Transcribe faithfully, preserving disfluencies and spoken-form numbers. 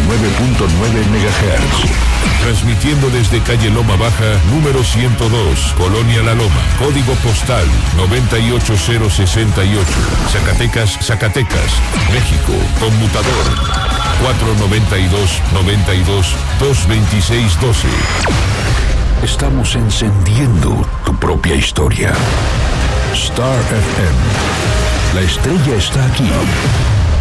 nueve punto nueve megahertz. Transmitiendo desde calle Loma Baja, número ciento dos, Colonia La Loma, código postal noventa y ocho cero sesenta y ocho, Zacatecas, Zacatecas, México, conmutador cuatro noventa y dos, noventa y dos, dos veintiséis doce. Estamos encendiendo tu propia historia. Star F M. La estrella está aquí.